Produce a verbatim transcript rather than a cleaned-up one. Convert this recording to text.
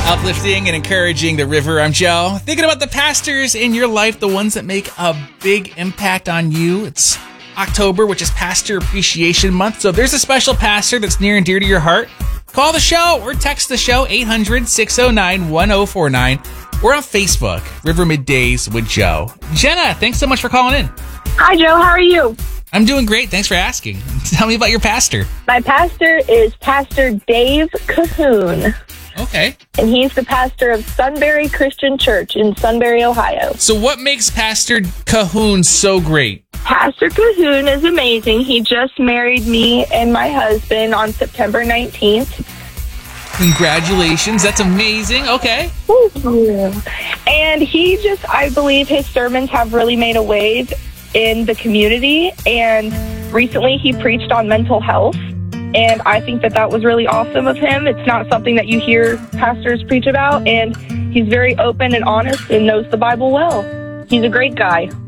Uplifting and encouraging the river. I'm Joe. Thinking about the pastors in your life, the ones that make a big impact on you. It's October, which is Pastor Appreciation Month. So if there's a special pastor that's near and dear to your heart, call the show or text the show eight hundred, six oh nine, one oh four nine. We're on Facebook, River Middays with Joe. Jenna, thanks so much for calling in. Hi, Joe. How are you? I'm doing great. Thanks for asking. Tell me about your pastor. My pastor is Pastor Dave Cahoon, Okay. and he's the pastor of Sunbury Christian Church in Sunbury, Ohio. So what makes Pastor Cahoon so great? Pastor Cahoon is amazing. He just married me and my husband on September nineteenth. Congratulations. That's amazing. Okay. And he just, I believe his sermons have really made a wave in the community. And recently he preached on mental health. And I think that that was really awesome of him. It's not something that you hear pastors preach about. And he's very open and honest and knows the Bible well. He's a great guy.